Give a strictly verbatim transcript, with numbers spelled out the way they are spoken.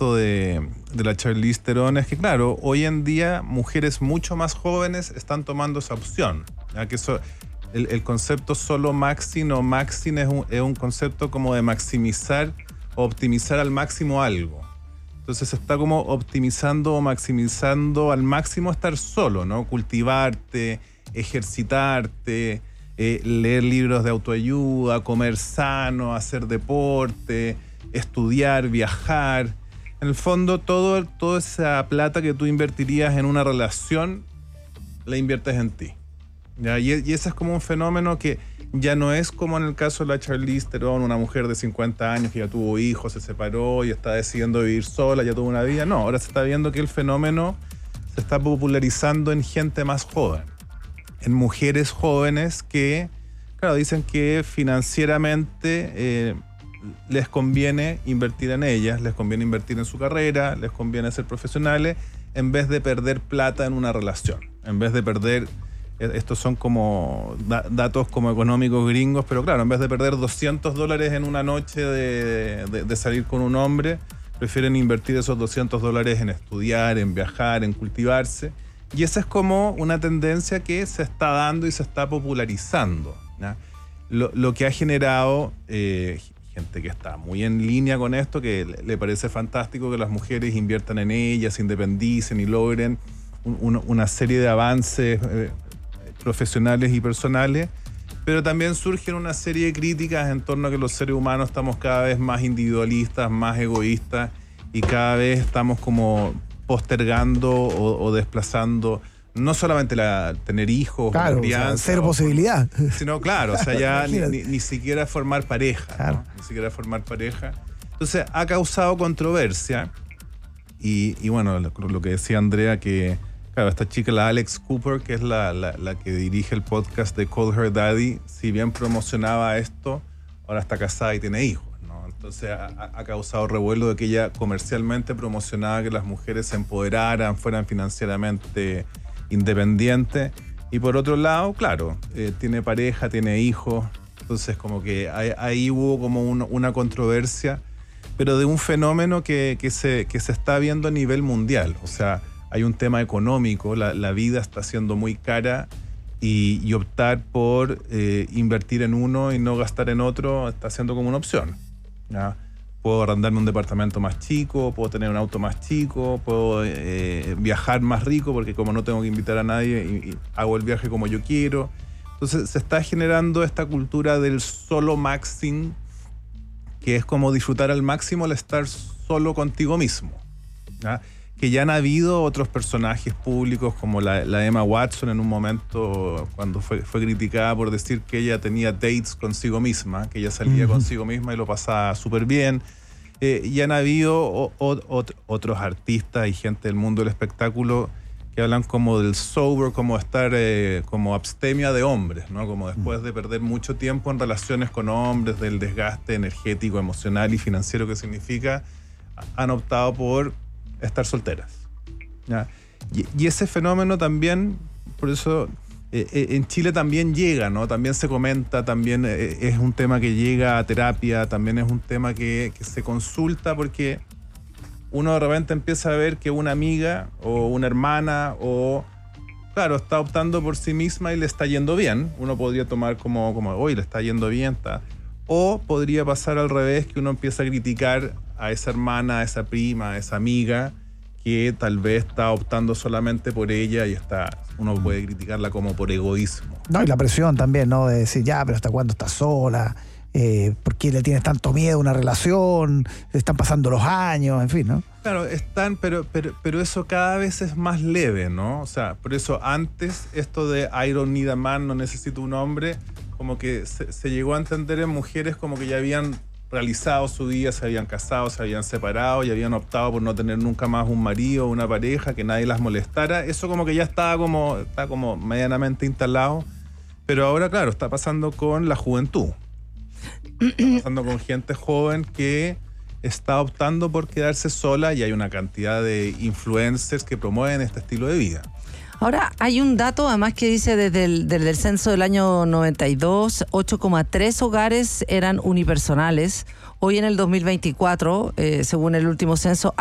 esto de, de la Charlize Theron es que, claro, hoy en día mujeres mucho más jóvenes están tomando esa opción. ¿Ya? Que eso, el, el concepto solo maxing o maxing es un, es un concepto como de maximizar o optimizar al máximo algo. Entonces se está como optimizando o maximizando al máximo estar solo, ¿no? Cultivarte, ejercitarte, eh, leer libros de autoayuda, comer sano, hacer deporte, estudiar, viajar. En el fondo, todo, toda esa plata que tú invertirías en una relación, la inviertes en ti. ¿Ya? Y, y ese es como un fenómeno que ya no es como en el caso de la Charlize Theron, una mujer de cincuenta años que ya tuvo hijos, se separó y está decidiendo vivir sola, ya tuvo una vida. No, ahora se está viendo que el fenómeno se está popularizando en gente más joven, en mujeres jóvenes que, claro, dicen que financieramente eh, les conviene invertir en ellas, les conviene invertir en su carrera, les conviene ser profesionales, en vez de perder plata en una relación, en vez de perder... Estos son como da- datos como económicos gringos, pero claro, en vez de perder doscientos dólares en una noche de, de, de salir con un hombre, prefieren invertir esos doscientos dólares en estudiar, en viajar, en cultivarse. Y esa es como una tendencia que se está dando y se está popularizando, ¿ya? Lo, lo que ha generado eh, gente que está muy en línea con esto, que le, le parece fantástico que las mujeres inviertan en ellas, se independicen y logren un, un, una serie de avances eh, profesionales y personales, pero también surgen una serie de críticas en torno a que los seres humanos estamos cada vez más individualistas, más egoístas y cada vez estamos como postergando o, o desplazando no solamente la tener hijos, claro, o crianza, o sea, cero o, posibilidad, sino claro, o sea, ya ni, ni, ni siquiera formar pareja, claro. ¿no? Ni siquiera formar pareja. Entonces ha causado controversia y, y bueno, lo, lo que decía Andrea, que claro, esta chica, la Alex Cooper, que es la, la, la que dirige el podcast de Call Her Daddy, si bien promocionaba esto, ahora está casada y tiene hijos, ¿no? Entonces ha, ha causado revuelo de que ella comercialmente promocionaba que las mujeres se empoderaran, fueran financieramente independientes. Y por otro lado, claro, eh, tiene pareja, tiene hijos, entonces como que ahí, ahí hubo como un, una controversia, pero de un fenómeno que, que, se, que se está viendo a nivel mundial, o sea, hay un tema económico, la, la vida está siendo muy cara y, y optar por eh, invertir en uno y no gastar en otro está siendo como una opción, ¿ya? Puedo arrendarme un departamento más chico, puedo tener un auto más chico, puedo eh, viajar más rico porque como no tengo que invitar a nadie y, y hago el viaje como yo quiero. Entonces se está generando esta cultura del solo maxing, que es como disfrutar al máximo el estar solo contigo mismo, ¿ya? Que ya han habido otros personajes públicos como la, la Emma Watson en un momento cuando fue, fue criticada por decir que ella tenía dates consigo misma, que ella salía uh-huh. consigo misma y lo pasaba súper bien. Eh, y han habido o, o, o, otros artistas y gente del mundo del espectáculo que hablan como del sober, como estar eh, como abstemia de hombres, ¿no? Como después de perder mucho tiempo en relaciones con hombres, del desgaste energético, emocional y financiero que significa, han optado por estar solteras, ¿ya? Y, y ese fenómeno también, por eso eh, eh, en Chile también llega, ¿no? También se comenta, también eh, es un tema que llega a terapia, también es un tema que, que se consulta porque uno de repente empieza a ver que una amiga o una hermana o, claro, está optando por sí misma y le está yendo bien. Uno podría tomar como, como hoy le está yendo bien, está. O podría pasar al revés, que uno empieza a criticar a esa hermana, a esa prima, a esa amiga que tal vez está optando solamente por ella y está, uno puede criticarla como por egoísmo. No, y la presión también, ¿no? De decir, ya, pero ¿hasta cuándo estás sola? Eh, ¿Por qué le tienes tanto miedo a una relación? Están pasando los años, en fin, ¿no? Claro, están, pero, pero, pero eso cada vez es más leve, ¿no? O sea, por eso antes esto de I don't need a man, no necesito un hombre, como que se, se llegó a entender en mujeres como que ya habían realizado su vida, se habían casado, se habían separado y habían optado por no tener nunca más un marido o una pareja, que nadie las molestara. Eso como que ya estaba como, está como medianamente instalado, pero ahora, claro, está pasando con la juventud. Está pasando con gente joven que está optando por quedarse sola y hay una cantidad de influencers que promueven este estilo de vida. Ahora, hay un dato además que dice desde el, desde el censo del año noventa y dos, ocho coma tres hogares eran unipersonales. Hoy en el dos mil veinticuatro, eh, según el último censo,